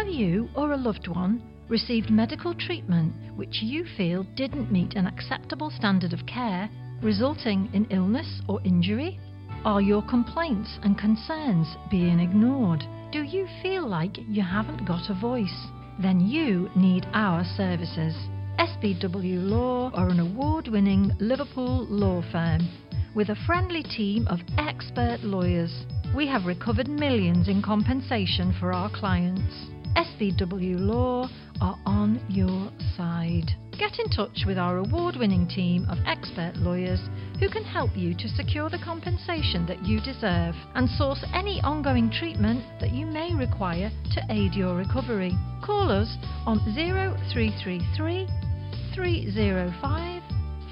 you or a loved one received medical treatment which you feel didn't meet an acceptable standard of care, resulting in illness or injury? Are your complaints and concerns being ignored? Do you feel like you haven't got a voice? Then you need our services. SBW Law are an award-winning Liverpool law firm with a friendly team of expert lawyers. We have recovered millions in compensation for our clients. SBW Law are on your side. Get in touch with our award-winning team of expert lawyers who can help you to secure the compensation that you deserve and source any ongoing treatment that you may require to aid your recovery. Call us on 0333 305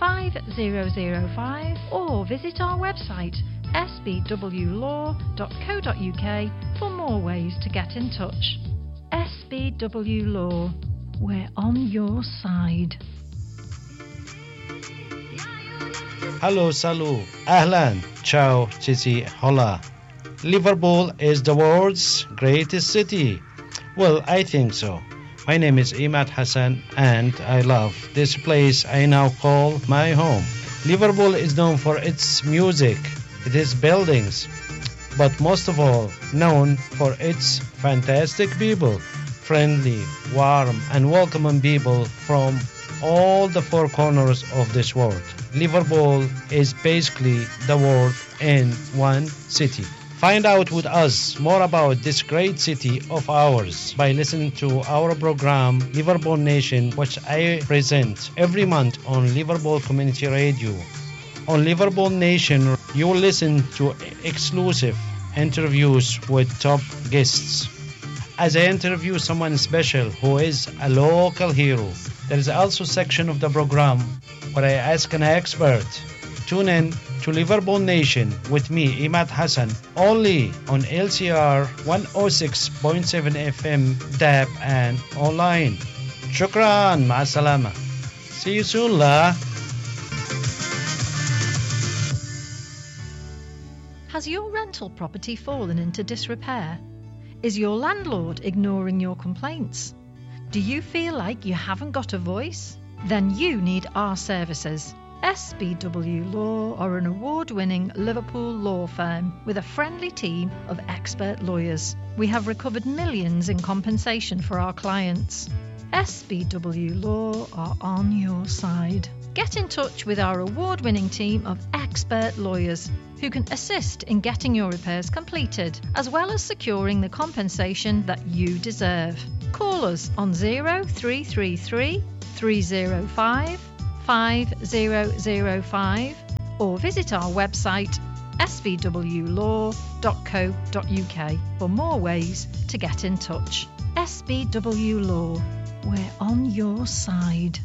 5005 or visit our website sbwlaw.co.uk for more ways to get in touch. SBW Law, we're on your side. Hello, salut, ahlan, ciao, cici, hola. Liverpool is the world's greatest city. Well, I think so. My name is Imad Hassan and I love this place I now call my home. Liverpool is known for its music, its buildings, but most of all known for its fantastic people, friendly, warm and welcoming people from all the four corners of this world. Liverpool is basically the world in one city. Find out with us more about this great city of ours by listening to our program Liverpool Nation, which I present every month on Liverpool Community Radio. On Liverpool Nation, you will listen to exclusive interviews with top guests. As I interview someone special who is a local hero, there is also a section of the program where I ask an expert. Tune in to Liverpool Nation with me, Imad Hassan, only on LCR 106.7 FM, DAB and online. Shukran, ma'asalama. See you soon, la. Has your rental property fallen into disrepair? Is your landlord ignoring your complaints? Do you feel like you haven't got a voice? Then you need our services. SBW Law are an award-winning Liverpool law firm with a friendly team of expert lawyers. We have recovered millions in compensation for our clients. SBW Law are on your side. Get in touch with our award-winning team of expert lawyers who can assist in getting your repairs completed, as well as securing the compensation that you deserve. Call us on 0333 305 5005 or visit our website sbwlaw.co.uk for more ways to get in touch. SBW Law, we're on your side.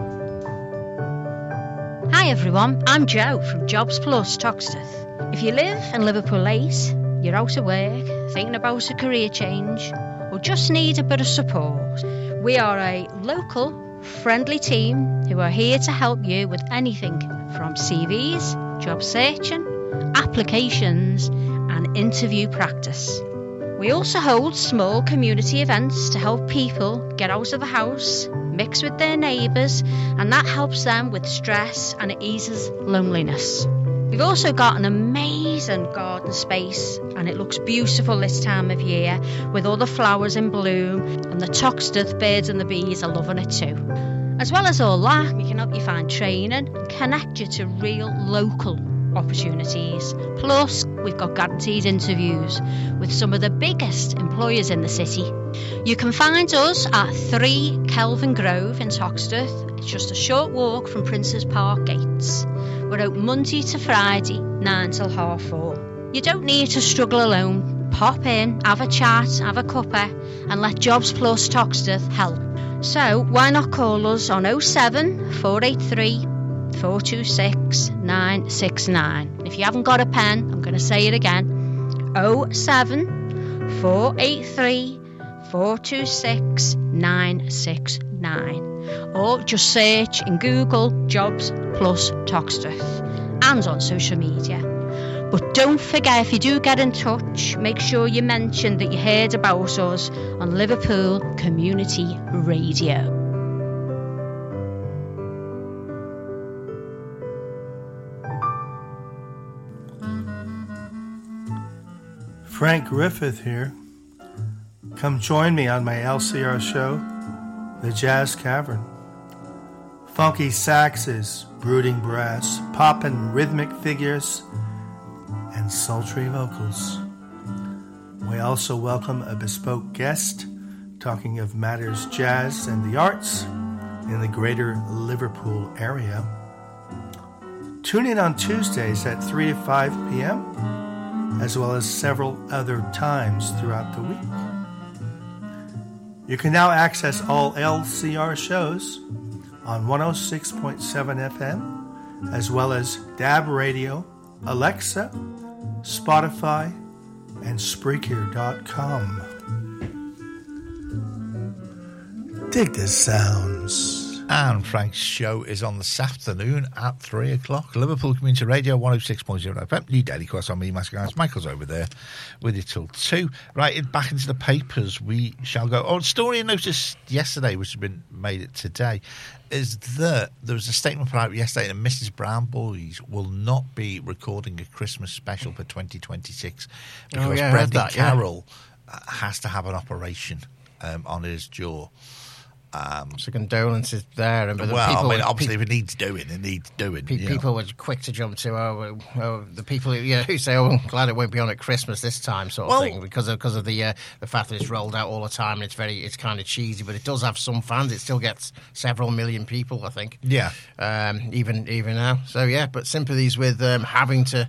Hi everyone, I'm Jo from Jobs Plus Toxteth. If you live in Liverpool 8, you're out of work, thinking about a career change, or just need a bit of support, we are a local, friendly team who are here to help you with anything from CVs, job searching, applications and interview practice. We also hold small community events to help people get out of the house, mix with their neighbours, and that helps them with stress and it eases loneliness. We've also got an amazing garden space and it looks beautiful this time of year with all the flowers in bloom, and the Toxteth birds and the bees are loving it too. As well as all that, we can help you find training and connect you to real local opportunities. Plus, we've got guaranteed interviews with some of the biggest employers in the city. You can find us at 3 Kelvin Grove in Toxteth. It's just a short walk from Princes Park gates. We're open Monday to Friday, 9 till 4:30. You don't need to struggle alone. Pop in, have a chat, have a cuppa, and let Jobs Plus Toxteth help. So why not call us on 07 483 426 969. If you haven't got a pen, I'm going to say it again. 07 483 426 969. Or just search in Google Jobs Plus Toxteth and on social media. But don't forget, if you do get in touch, make sure you mention that you heard about us on Liverpool Community Radio. Frank Griffith here. Come join me on my LCR show, The Jazz Cavern. Funky saxes, brooding brass, poppin' rhythmic figures, and sultry vocals. We also welcome a bespoke guest talking of matters jazz and the arts in the greater Liverpool area. Tune in on Tuesdays at 3 to 5 p.m., as well as several other times throughout the week. You can now access all LCR shows on 106.7 FM, as well as DAB Radio, Alexa, Spotify, and Spreaker.com. Dig the sounds. And Frank's show is on this afternoon at 3 o'clock. Liverpool Community Radio 106.0 FM. New Daily Quest on me, Guys. Michael's over there with you till 2. Right, back into the papers we shall go. Oh, a story I noticed yesterday, which has been made it today, is that there was a statement put out yesterday that Mrs. Brown Boys will not be recording a Christmas special for 2026 because Brendan Carroll has to have an operation on his jaw. So condolences there. And obviously, if it needs doing, it needs doing. People were quick to jump to the people who say, "Oh, I'm glad it won't be on at Christmas this time," sort of thing, because of the fact that it's rolled out all the time and it's kind of cheesy, but it does have some fans. It still gets several million people, I think. Yeah. Even now. So yeah, but sympathies with having to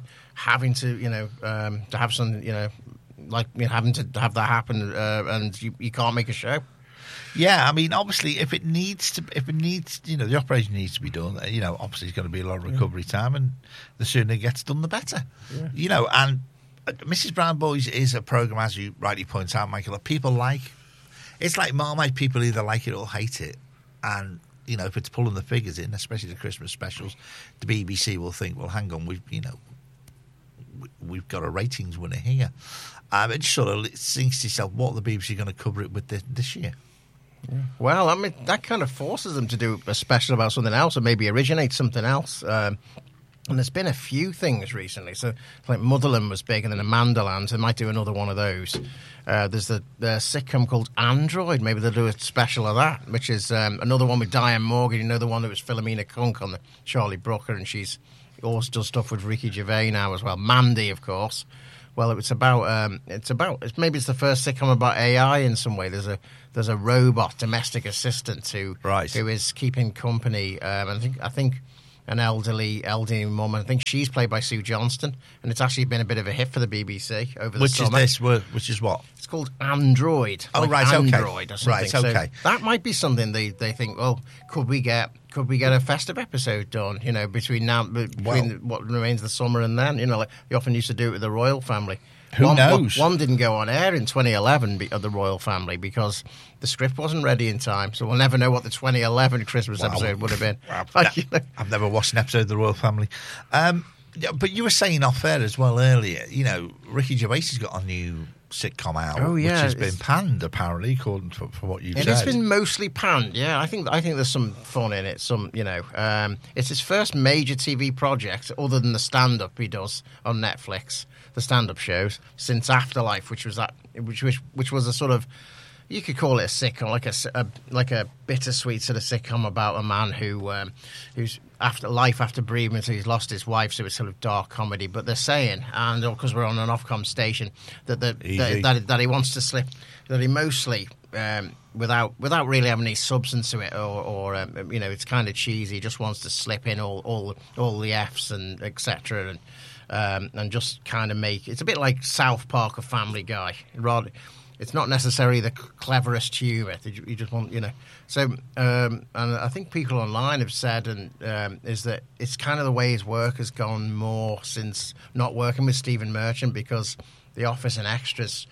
to have some having to have that happen, and you can't make a show. Yeah, I mean, obviously, if it needs, the operation needs to be done. Obviously, it's going to be a lot of recovery time, and the sooner it gets done, the better. Yeah. And Mrs. Brown Boys is a program, as you rightly point out, Michael, that people like. It's like Marmite; people either like it or hate it, and if it's pulling the figures in, especially the Christmas specials, the BBC will think, well, hang on, we've got a ratings winner here. It just sort of thinks to yourself, what are the BBC going to cover it with this year? Yeah. Well, I mean, that kind of forces them to do a special about something else, or maybe originate something else. And there's been a few things recently. So, like Motherland was big, and then Amandaland. They might do another one of those. There's the sitcom called Android. Maybe they'll do a special of that, which is another one with Diane Morgan. The one that was Philomena Kunk on the Charlie Brooker, and she's also does stuff with Ricky Gervais now as well. Mandy, of course. Well, maybe it's the first sitcom about AI in some way. There's a robot domestic assistant who is keeping company. I think an elderly mum. I think she's played by Sue Johnston, and it's actually been a bit of a hit for the BBC over the summer. Which is what? It's called Android. Oh, right, Android or something. Right, okay. So that might be something they think. Oh, could we get a festive episode done? Between what remains of the summer and then. Like you often used to do it with the royal family. Who knows? One didn't go on air in 2011 of the royal family because the script wasn't ready in time. So we'll never know what the 2011 Christmas episode would have been. I've never watched an episode of the royal family. But you were saying off air as well earlier, Ricky Gervais has got a new sitcom out, which has been panned, apparently, according to for what you said. It's been mostly panned, yeah. I think there's some fun in it. It's his first major TV project, other than the stand-up he does on Netflix, the stand-up shows, since Afterlife, which was a sort of, you could call it a sitcom, like a bittersweet sort of sitcom about a man who's after bereavement, so he's lost his wife, so it's sort of dark comedy. But they're saying, and because we're on an Ofcom station, that he wants to slip, that he mostly without really having any substance to it, or it's kind of cheesy. He just wants to slip in all the Fs and etc. And just kind of make it's a bit like South Park or Family Guy. It's not necessarily the cleverest humour. You just want, So, and I think people online have said, is that it's kind of the way his work has gone more since not working with Stephen Merchant, because The Office and Extras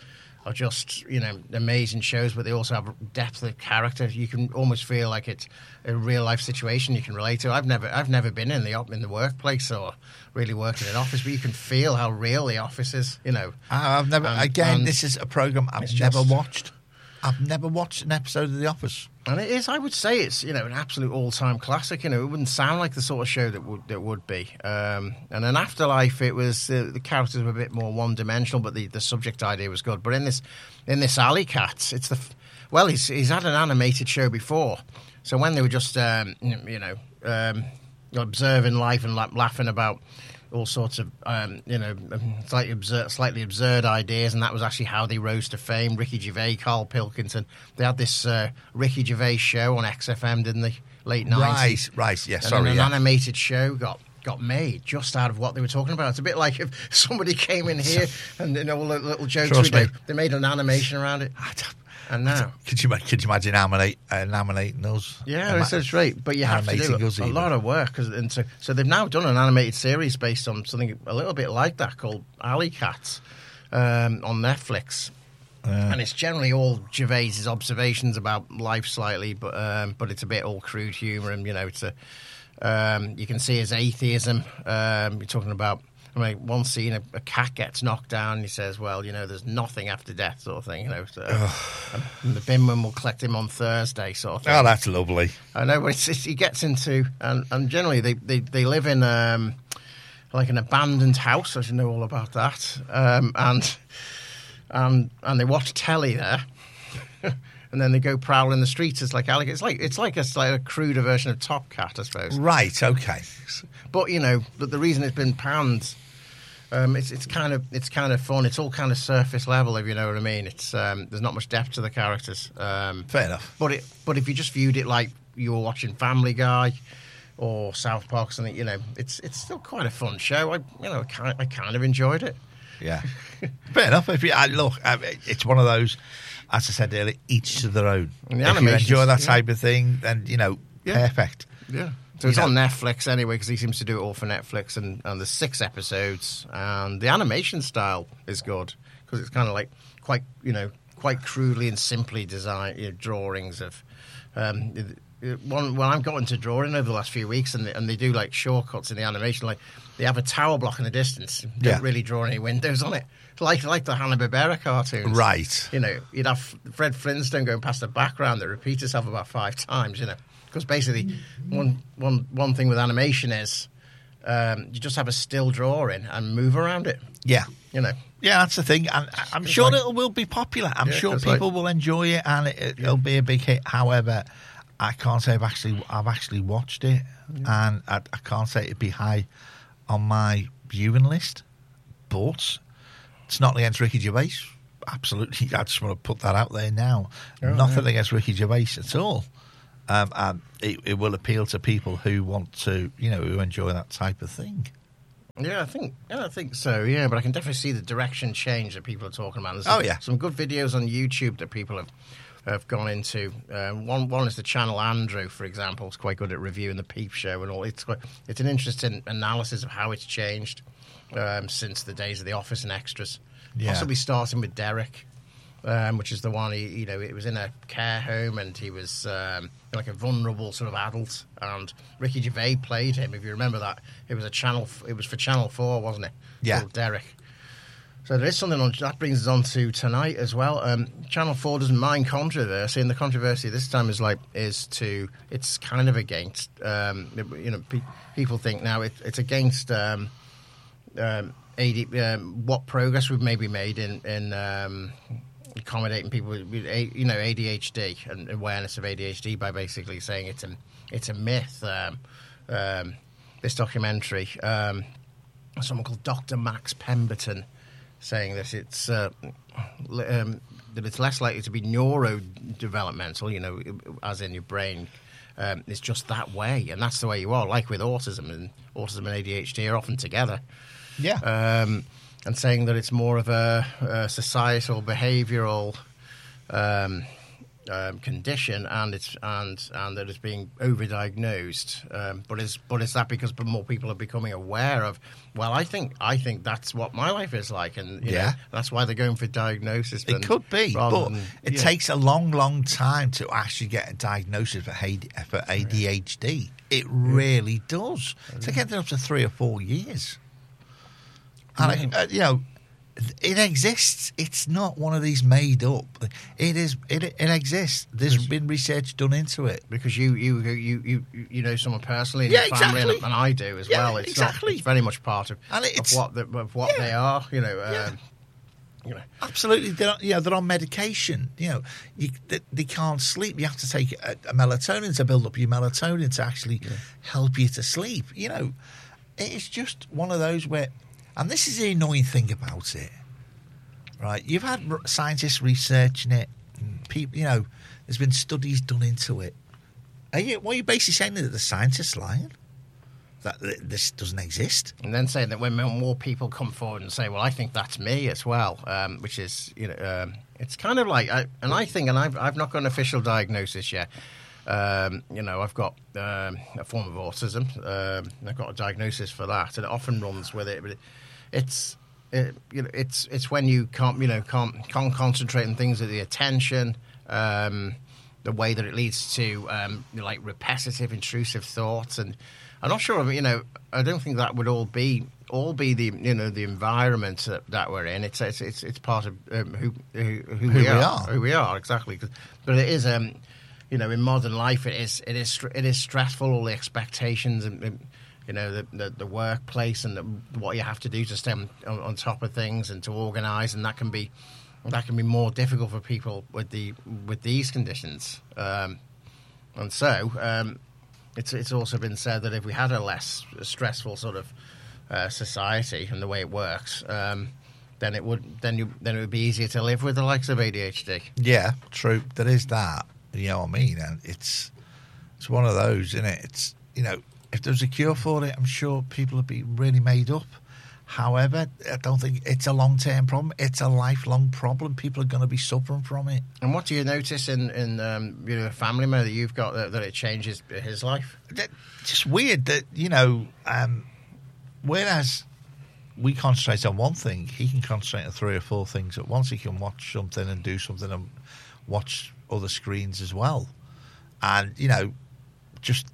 are just, you know, amazing shows, but they also have depth of character. You can almost feel like it's a real life situation you can relate to. I've never been in the workplace or really worked in an office, but you can feel how real the office is. You know, I've never. This is a program I've never watched. I've never watched an episode of The Office. And it is, I would say, it's, you know, an absolute all-time classic. You know, it wouldn't sound like the sort of show that would be. And in Afterlife, it was the characters were a bit more one-dimensional, but the subject idea was good. But in this Alley Cats, it's he's had an animated show before, so when they were just observing life and laughing about all sorts of, slightly absurd ideas, and that was actually how they rose to fame. Ricky Gervais, Carl Pilkington, they had this Ricky Gervais show on XFM, didn't they? Late 90s. Right, yeah, and an animated show got made just out of what they were talking about. It's a bit like if somebody came in here and, you know, all the little jokes we do, they made an animation around it. And now, could you imagine animating those? Yeah, that's right. But you have to do a lot of work. So they've now done an animated series based on something a little bit like that called Alley Cats on Netflix. And it's generally all Gervais's observations about life slightly, but it's a bit all crude humour, and, you know, it's you can see his atheism. You're talking about, I mean, one scene, a cat gets knocked down, and he says, well, you know, there's nothing after death, sort of thing, you know. So, and the binman will collect him on Thursday, sort of thing. Oh, that's lovely. I know, but he gets into, and generally they live in like an abandoned house, as you know all about that, and they watch telly there. And then they go prowling the streets. It's like alligators. It's like a cruder version of Top Cat, I suppose. Right. Okay. But, you know, the reason it's been panned, it's kind of fun. It's all kind of surface level, if you know what I mean. It's there's not much depth to the characters. Fair enough. But if you just viewed it like you were watching Family Guy or South Park or something, you know, it's still quite a fun show. I kind of enjoyed it. Yeah. Fair enough. It's one of those. As I said earlier, each to their own. If you enjoy that type of thing, then, you know, perfect. Yeah. So it's on Netflix anyway, because he seems to do it all for Netflix, and there's 6 episodes, and the animation style is good, because it's kind of like quite crudely and simply designed, you know, drawings of. When I've got into drawing over the last few weeks, and they do like shortcuts in the animation, like they have a tower block in the distance, don't really draw any windows on it. Like the Hanna-Barbera cartoons. Right. You know, you'd have Fred Flintstone going past the background that repeats itself about 5 times, you know. Because basically, one thing with animation is you just have a still drawing and move around it. Yeah. You know. Yeah, that's the thing. And I'm sure it will be popular. I'm sure people will enjoy it, and it'll be a big hit. However, I can't say I've actually watched it, and I can't say it'd be high on my viewing list. But it's not against Ricky Gervais. Absolutely, I just want to put that out there now. Nothing against Ricky Gervais at all. And it will appeal to people who want to, you know, who enjoy that type of thing. Yeah, I think so. Yeah, but I can definitely see the direction change that people are talking about. There's some good videos on YouTube that people have gone into. One is the channel Andrew, for example. It's quite good at reviewing the Peep Show and all. It's an interesting analysis of how it's changed since the days of The Office and Extras. Yeah. Possibly starting with Derek, which is the one, it was in a care home, and he was like a vulnerable sort of adult, and Ricky Gervais played him, if you remember that. It was for Channel 4, wasn't it? Yeah. Called Derek. So there is something that brings us on to tonight as well. Channel 4 doesn't mind controversy, and the controversy this time it's kind of against, people think now it's against what progress we've maybe made in accommodating people with ADHD and awareness of ADHD by basically saying it's a myth. This documentary, someone called Dr. Max Pemberton, saying that it's less likely to be neurodevelopmental, as in your brain. It's just that way, and that's the way you are. Like with autism and ADHD are often together. Yeah. And saying that it's more of a societal, behavioural condition, and that it's being overdiagnosed. But is that because more people are becoming aware of? Well, I think that's what my life is like, and you know, that's why they're going for diagnosis. It could be, but it takes a long time to actually get a diagnosis for ADHD. It really does. To get up to 3 or 4 years, and you know. It exists. It's not one of these made up. It is. It exists. There's been research done into it. Because you know someone personally in your family, exactly. and I do as well. It's exactly. It's very much part of what they are. You know. Absolutely. They're on medication. You know, they can't sleep. You have to take a melatonin to build up your melatonin to actually help you to sleep. You know, it's just one of those where. And this is the annoying thing about it, right? You've had scientists researching it. And people, you know, there's been studies done into it. What are you basically saying, that the scientists lying? That this doesn't exist? And then saying that when more people come forward and say, well, I think that's me as well, which is, you know, it's kind of like, I've not got an official diagnosis yet. You know, I've got a form of autism. I've got a diagnosis for that, and it often runs with it. But it's when you can't concentrate on things with the attention. The way that it leads to like repetitive, intrusive thoughts, and I'm not sure. You know, I don't think that would all be the the environment that we're in. It's part of who we are exactly. But it is. You know, in modern life, it is stressful. All the expectations, and you know, the workplace, and what you have to do to stay on top of things and to organise, and that can be more difficult for people with these conditions. And so, it's also been said that if we had a less stressful sort of society and the way it works, then it would be easier to live with the likes of ADHD. Yeah, true. There is that. You know what I mean? And it's one of those, isn't it? It's, you know, if there's a cure for it, I'm sure people would be really made up. However, I don't think it's a long-term problem. It's a lifelong problem. People are going to be suffering from it. And what do you notice in a family member that you've got that it changes his life? It's just weird that, you know, whereas we concentrate on one thing, he can concentrate on 3 or 4 things at once. He can watch something and do something and watch other screens as well. And, you know, just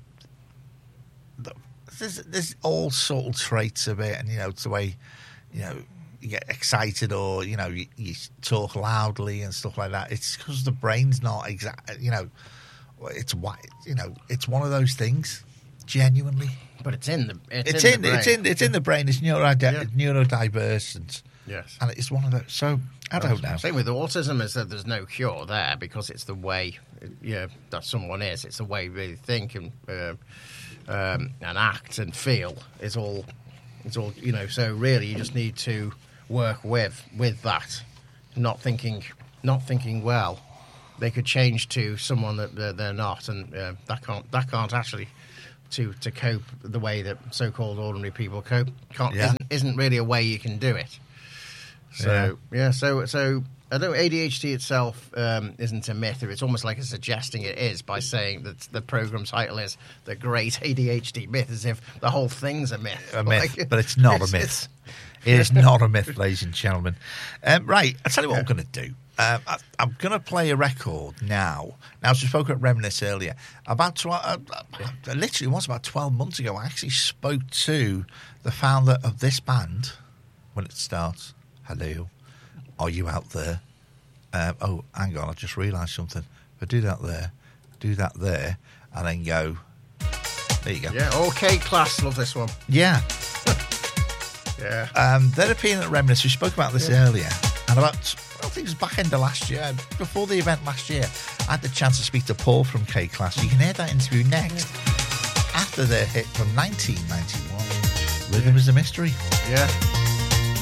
there's all subtle traits of it, and, you know, it's the way, you know, you get excited, or, you know, you talk loudly and stuff like that. It's because the brain's not exact, you know, it's one of those things, genuinely. But it's in the brain. It's in the brain. It's neurodiverse, and yes, and it's one of those. So I don't know. Same with autism, is that there's no cure there, because it's the way that someone is. It's the way they think and act and feel. It's all you know. So really, you just need to work with that. Not thinking well, they could change to someone that they're not, and that can't actually. To cope the way that so-called ordinary people cope isn't really a way you can do it. So so I know ADHD itself isn't a myth, or it's almost like it's suggesting it is by saying that the program title is The Great ADHD Myth, as if the whole thing's a myth. But it's not a myth. It is not a myth, ladies and gentlemen. Right, I'll tell you what I'm going to do. I'm going to play a record now. Now, as we spoke about Reminisce earlier, literally, it was about 12 months ago, I actually spoke to the founder of this band when it starts. Hello, are you out there? Oh, hang on, I just realised something. If I do that there, and then go, there you go. Yeah, OK Class, love this one. Yeah. Yeah. They're appearing at Reminisce. We spoke about this earlier, and I think it was back end of last year, before the event last year, I had the chance to speak to Paul from K-Class. You can hear that interview next, after their hit from 1991, Rhythm is a Mystery. Yeah.